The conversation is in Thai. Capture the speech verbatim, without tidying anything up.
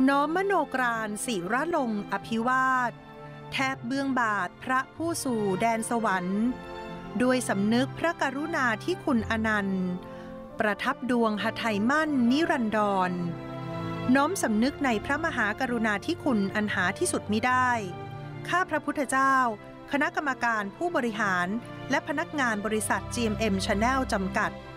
น้อมมโนกรานศิระลงอภิวาทแทบเบื้องบาทพระผู้สู่แดนสวรรค์ด้วยสำนึกพระกรุณาที่คุณอนันต์ประทับดวงหทัยมั่นนิรันดรน้อมสำนึกในพระมหากรุณาธิคุณอันหาที่สุดมิได้ข้าพระพุทธเจ้าคณะกรรมการผู้บริหารและพนักงานบริษัท จี เอ็ม เอ็ม Channel จำกัด